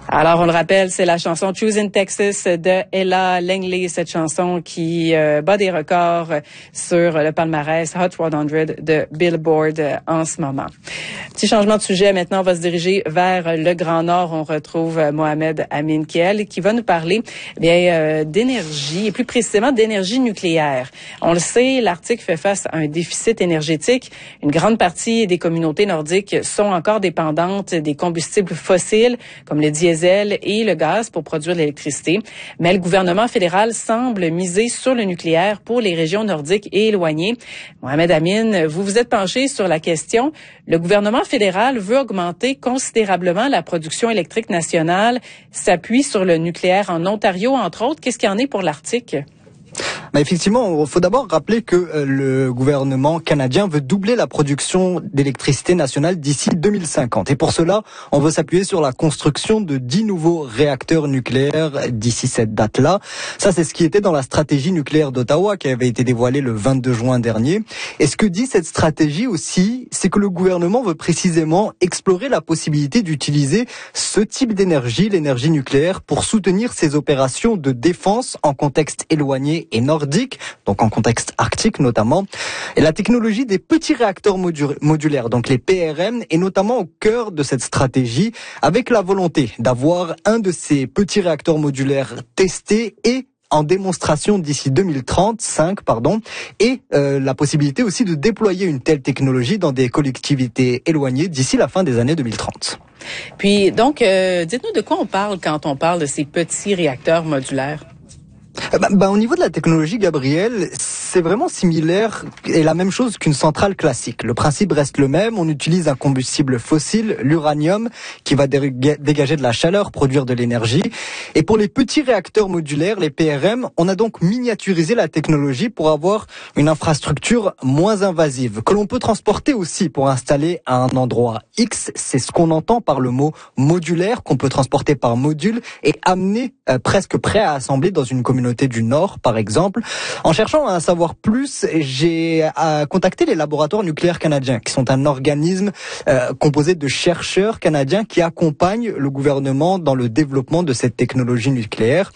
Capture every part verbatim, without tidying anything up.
Alors, on le rappelle, c'est la chanson Choosing Texas de Ella Langley, cette chanson qui euh, bat des records sur le palmarès Hot cent de Billboard euh, en ce moment. Petit changement de sujet, maintenant, on va se diriger vers le Grand Nord. On retrouve euh, Mohamed Amin Kiel qui va nous parler eh bien euh, d'énergie, et plus précisément d'énergie nucléaire. On le sait, l'Arctique fait face à un déficit énergétique. Une grande partie des communautés nordiques sont encore dépendantes des combustibles fossiles, comme le diesel et le gaz pour produire de l'électricité. Mais le gouvernement fédéral semble miser sur le nucléaire pour les régions nordiques et éloignées. Mohamed Amin, vous vous êtes penché sur la question. Le gouvernement fédéral veut augmenter considérablement la production électrique nationale, s'appuie sur le nucléaire en Ontario, entre autres. Qu'est-ce qu'il y en est pour l'Arctique? Mais effectivement, il faut d'abord rappeler que euh, le gouvernement canadien veut doubler la production d'électricité nationale d'ici deux mille cinquante. Et pour cela, on veut s'appuyer sur la construction de dix nouveaux réacteurs nucléaires d'ici cette date-là. Ça, c'est ce qui était dans la stratégie nucléaire d'Ottawa qui avait été dévoilée le vingt-deux juin dernier. Et ce que dit cette stratégie aussi, c'est que le gouvernement veut précisément explorer la possibilité d'utiliser ce type d'énergie, l'énergie nucléaire, pour soutenir ses opérations de défense en contexte éloigné et nordique, donc en contexte arctique notamment. Et la technologie des petits réacteurs modu- modulaires, donc les P R M, est notamment au cœur de cette stratégie, avec la volonté d'avoir un de ces petits réacteurs modulaires testés et en démonstration d'ici deux mille trente-cinq, pardon, et euh, la possibilité aussi de déployer une telle technologie dans des collectivités éloignées d'ici la fin des années deux mille trente. Puis donc, euh, dites-nous de quoi on parle quand on parle de ces petits réacteurs modulaires? Bah, bah, au niveau de la technologie, Gabriel, c'est vraiment similaire et la même chose qu'une centrale classique. Le principe reste le même. On utilise un combustible fossile, l'uranium, qui va dé- dégager de la chaleur, produire de l'énergie. Et pour les petits réacteurs modulaires, les P R M, on a donc miniaturisé la technologie pour avoir une infrastructure moins invasive, que l'on peut transporter aussi pour installer à un endroit X. C'est ce qu'on entend par le mot modulaire, qu'on peut transporter par module et amener euh, presque prêt à assembler dans une communauté du Nord, par exemple. En cherchant à en savoir plus, j'ai euh, contacté les laboratoires nucléaires canadiens, qui sont un organisme euh, composé de chercheurs canadiens qui accompagnent le gouvernement dans le développement de cette technologie nucléaire.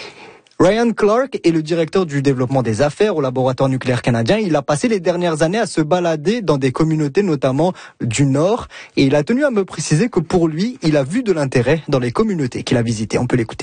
Ryan Clark est le directeur du développement des affaires au laboratoire nucléaire canadien. Il a passé les dernières années à se balader dans des communautés, notamment du Nord, et il a tenu à me préciser que pour lui, il a vu de l'intérêt dans les communautés qu'il a visitées. On peut l'écouter.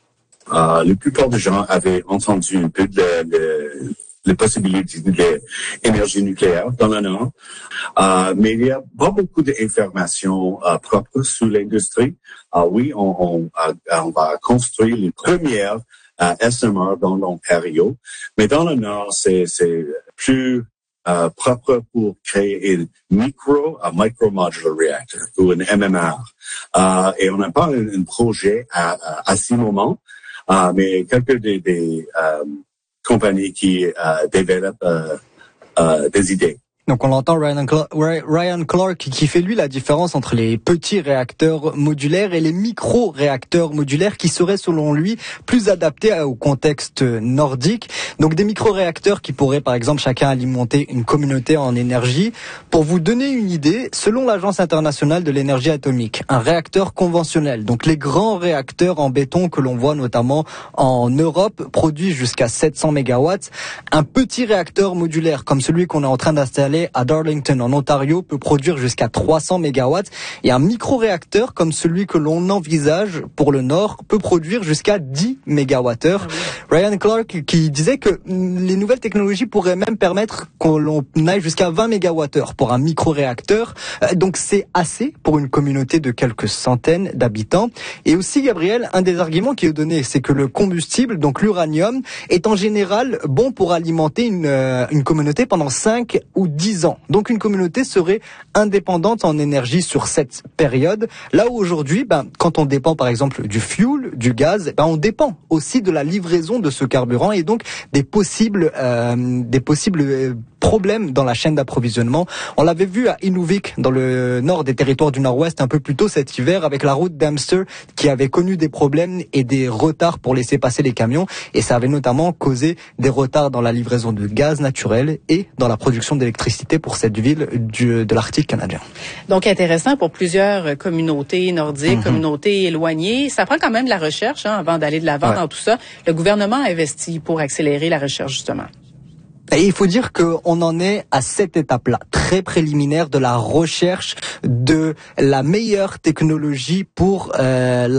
Uh, la plupart des gens avaient entendu un peu de, de, les possibilités de l'énergie nucléaire dans le Nord, uh, mais il y a pas beaucoup d'informations uh, propres sur l'industrie. Uh, oui, on, on, uh, on va construire les premières uh, S M R dans l'Ontario, mais dans le Nord, c'est, c'est plus uh, propre pour créer une micro, un micro modular reactor ou une M M R. Uh, et on n'a pas un, un projet à, à, à ce moment. Uh, mais quelques des, des euh, compagnies qui euh, développent euh, euh, des idées. Donc on l'entend, Ryan Clark, Ryan Clark qui fait lui la différence entre les petits réacteurs modulaires et les micro-réacteurs modulaires qui seraient selon lui plus adaptés au contexte nordique. Donc des micro-réacteurs qui pourraient par exemple chacun alimenter une communauté en énergie. Pour vous donner une idée, selon l'Agence internationale de l'énergie atomique, un réacteur conventionnel, donc les grands réacteurs en béton que l'on voit notamment en Europe, produit jusqu'à sept cents mégawatts. Un petit réacteur modulaire comme celui qu'on est en train d'installer à Darlington en Ontario peut produire jusqu'à trois cents mégawatts et un micro-réacteur comme celui que l'on envisage pour le Nord peut produire jusqu'à dix mégawattheures. Ah oui. Ryan Clark qui disait que les nouvelles technologies pourraient même permettre qu'on aille jusqu'à vingt mégawattheures pour un micro-réacteur. Donc c'est assez pour une communauté de quelques centaines d'habitants. Et aussi, Gabriel, un des arguments qui est donné, c'est que le combustible, donc l'uranium, est en général bon pour alimenter une, une communauté pendant cinq ou dix ans. Donc une communauté serait indépendante en énergie sur cette période. Là où aujourd'hui, ben, quand on dépend par exemple du fuel, du gaz, ben, on dépend aussi de la livraison de ce carburant et donc des possibles, euh, des possibles problème dans la chaîne d'approvisionnement. On l'avait vu à Inuvik, dans le nord des territoires du Nord-Ouest, un peu plus tôt cet hiver, avec la route d'Amster qui avait connu des problèmes et des retards pour laisser passer les camions. Et ça avait notamment causé des retards dans la livraison de gaz naturel et dans la production d'électricité pour cette ville du, de l'Arctique canadien. Donc intéressant pour plusieurs communautés nordiques, mm-hmm. communautés éloignées. Ça prend quand même de la recherche hein, avant d'aller de l'avant ouais. dans tout ça. Le gouvernement a investi pour accélérer la recherche justement. Et il faut dire qu'on en est à cette étape-là, très préliminaire de la recherche de la meilleure technologie pour euh, la